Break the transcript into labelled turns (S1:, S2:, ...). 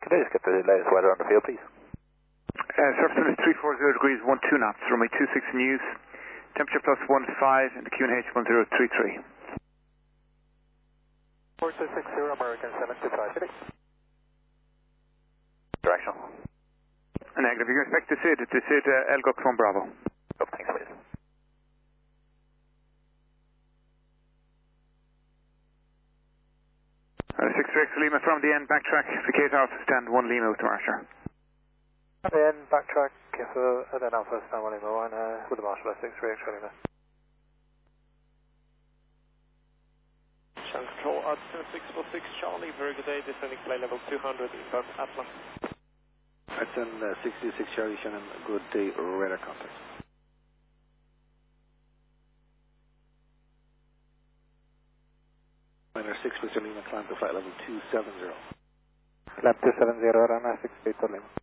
S1: Could I just get the latest weather on the field, please?
S2: Surface wind is 340 degrees, 12 knots, runway 26 in use. Temperature plus 15 and the QNH 1033.
S3: 4260 American 725.
S1: Directional.
S2: Negative. You can expect to see it Elgok from Bravo.
S1: Oh, thanks, please.
S2: 6-3 Lima from the end, backtrack, vacate Alpha, stand 1 Lima with the Marsher.
S3: Then backtrack, then Alpha, stand 1 Lima 1 with the Marshal at 6-3 Lima.
S4: Channel Control at 646 Charlie, very good day, descending flight level 200, inbound Atlas.
S5: That's in 626 Charlie, Shannon, good day, radar contact. Minor 6 Lima, climb to flight level 270.
S3: Lab 270, runway 68 Lima.